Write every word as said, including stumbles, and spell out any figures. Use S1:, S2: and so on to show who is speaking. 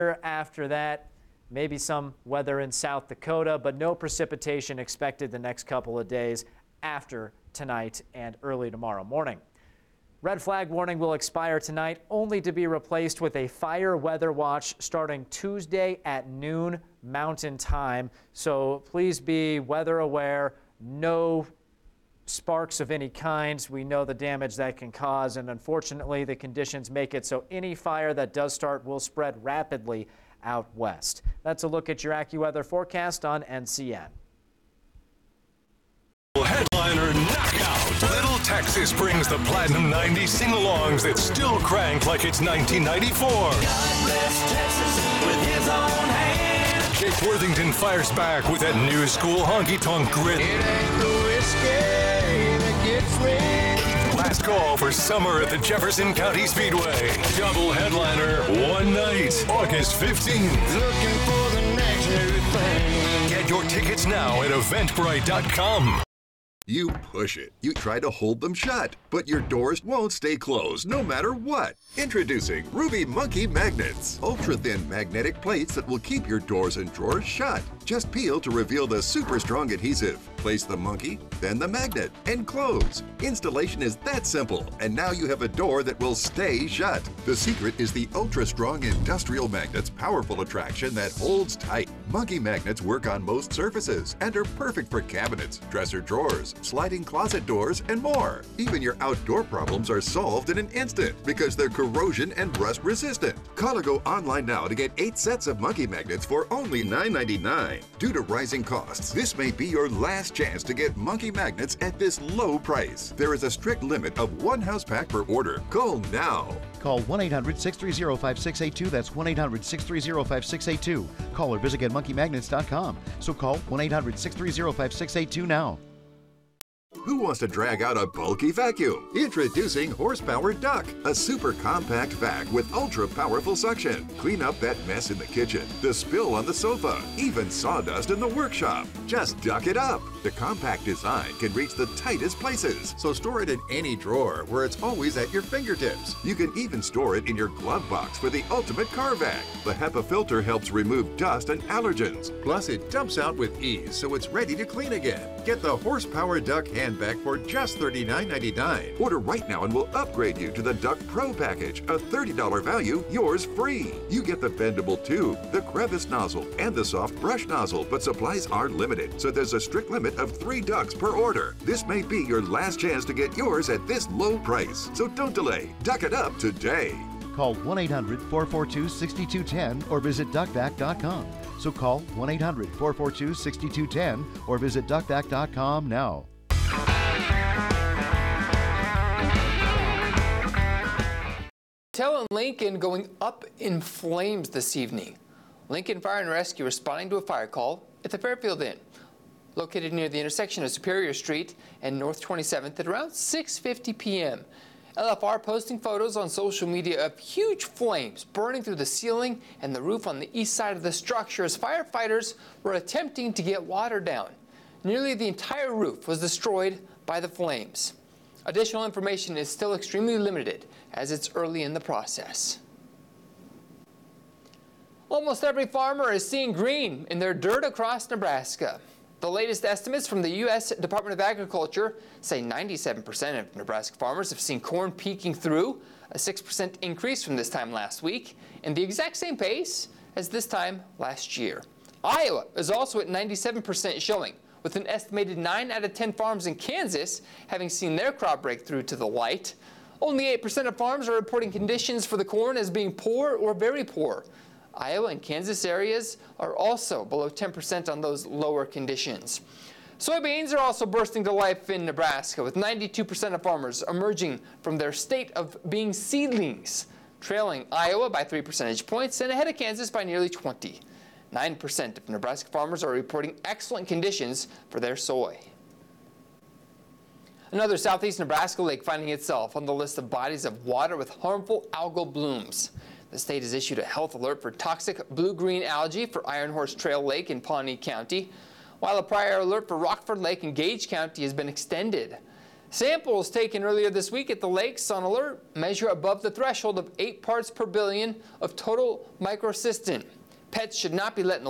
S1: After that, maybe some weather in South Dakota, but no precipitation expected the next couple of days after tonight and early tomorrow morning. Red flag warning will expire tonight, only to be replaced with a fire weather watch starting Tuesday at noon Mountain Time. So please be weather aware. No sparks of any kind. We know the damage that can cause, and unfortunately the conditions make it so any fire that does start will spread rapidly out west. That's a look at your AccuWeather forecast on N C N.
S2: Headliner knockout. Little Texas brings the Platinum ninety sing-alongs that still crank like it's nineteen ninety-four.
S3: God bless Texas with his own hand.
S2: Jake Worthington fires back with that new school honky-tonk grit.
S3: It ain't the whiskey that gets me.
S2: Last call for summer at the Jefferson County Speedway. Double headliner, one night, August fifteenth.
S3: Looking for the next new thing.
S2: Get your tickets now at eventbrite dot com.
S4: You push it. You try to hold them shut, but your doors won't stay closed no matter what. Introducing Ruby Monkey Magnets. Ultra-thin magnetic plates that will keep your doors and drawers shut. Just peel to reveal the super strong adhesive. Place the monkey, then the magnet, and close. Installation is that simple, and now you have a door that will stay shut. The secret is the ultra-strong industrial magnet's powerful attraction that holds tight. Monkey magnets work on most surfaces and are perfect for cabinets, dresser drawers, sliding closet doors, and more. Even your outdoor problems are solved in an instant because they're corrosion and rust resistant. Call or go online now to get eight sets of monkey magnets for only nine ninety-nine. Due to rising costs, this may be your last chance to get monkey magnets at this low price. There is a strict limit of one house pack per order. Call now.
S5: Call one eight hundred, six three zero, five six eight two. That's one eight hundred, six three zero, five six eight two. Call or visit get monkey magnets dot com. So call one eight hundred, six three zero, five six eight two now.
S4: Who wants to drag out a bulky vacuum? Introducing Horsepower Duck, a super compact vac with ultra powerful suction. Clean up that mess in the kitchen, the spill on the sofa, even sawdust in the workshop. Just duck it up. The compact design can reach the tightest places, so store it in any drawer where it's always at your fingertips. You can even store it in your glove box for the ultimate car vac. The HEPA filter helps remove dust and allergens. Plus, it dumps out with ease, so it's ready to clean again. Get the Horsepower Duck handbag for just thirty-nine ninety-nine. Order right now and we'll upgrade you to the Duck Pro package, a thirty dollars value, yours free. You get the bendable tube, the crevice nozzle, and the soft brush nozzle, but supplies are limited, so there's a strict limit of three ducks per order. This may be your last chance to get yours at this low price, so don't delay. Duck it up today.
S5: Call one eight hundred, four four two, six two one zero or visit duck vac dot com. So call one eight hundred, four four two, six two one zero or visit duck vac dot com now.
S6: Hotel in Lincoln going up in flames this evening. Lincoln Fire and Rescue responding to a fire call at the Fairfield Inn, located near the intersection of Superior Street and North twenty-seventh at around six fifty p m L F R posting photos on social media of huge flames burning through the ceiling and the roof on the east side of the structure as firefighters were attempting to get water down. Nearly the entire roof was destroyed by the flames. Additional information is still extremely limited as it's early in the process. Almost every farmer is seeing green in their dirt across Nebraska. The latest estimates from the U S Department of Agriculture say ninety-seven percent of Nebraska farmers have seen corn peaking through, a six percent increase from this time last week, and the exact same pace as this time last year. Iowa is also at ninety-seven percent showing, with an estimated nine out of ten farms in Kansas having seen their crop break through to the light. Only eight percent of farms are reporting conditions for the corn as being poor or very poor. Iowa and Kansas areas are also below ten percent on those lower conditions. Soybeans are also bursting to life in Nebraska, with ninety-two percent of farmers emerging from their state of being seedlings, trailing Iowa by three percentage points and ahead of Kansas by nearly twenty. nine percent of Nebraska farmers are reporting excellent conditions for their soy. Another southeast Nebraska lake finding itself on the list of bodies of water with harmful algal blooms. The state has issued a health alert for toxic blue-green algae for Iron Horse Trail Lake in Pawnee County, while a prior alert for Rockford Lake in Gage County has been extended. Samples taken earlier this week at the lakes on alert measure above the threshold of eight parts per billion of total microcystin. Pets should not be let in the